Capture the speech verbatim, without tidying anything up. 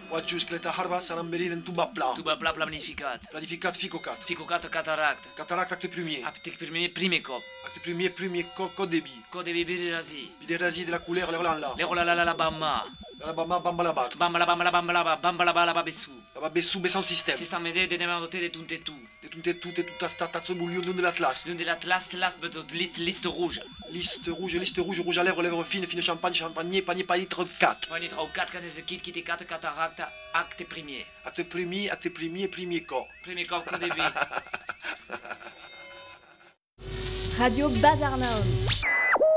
Watchus cleta harva saram beriren tuba pla. Tuba pla planificat. Planificat ficocat. Ficocat cataracte. Cataract acte premier. Acte premier, premier cop. Acte premier, premier co co débit. Code de bibirasi. Bidérasi de la couleur, le là. Le rola la la la bamba. La bamba bamba la bat. Bamba la bamba la bamba la bamba la bamba la babessou. La ba besou besant système. Système de de demandote de tunte tout. De tout et tout et tout ta ta bouillon de l'Atlas. L'une de l'Atlas, l'Atlas, de liste, liste rouge. Liste rouge, liste rouge, rouge à lèvres, lèvres fines, fine champagne, champagne, panier, panier, litre quatre. Panier trois ou quatre, quand est-ce qu'il quitte quatre cataracte, acte premier. Acte premier, acte premier, premier corps. Premier corps, code de vie. Radio Bazar Naum.